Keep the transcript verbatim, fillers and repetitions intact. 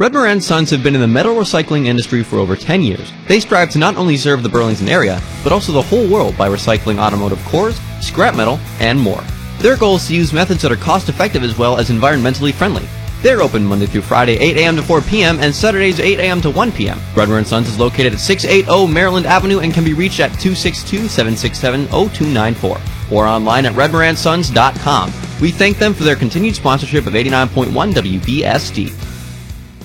Redmer and Sons have been in the metal recycling industry for over ten years. They strive to not only serve the Burlington area, but also the whole world by recycling automotive cores, scrap metal, and more. Their goal is to use methods that are cost-effective as well as environmentally friendly. They're open Monday through Friday, eight a m to four p m and Saturdays, eight a m to one p m Redmer and Sons is located at six eighty Maryland Avenue and can be reached at two six two, seven six seven, zero two nine four or online at redmer and sons dot com. We thank them for their continued sponsorship of eighty-nine point one W B S D.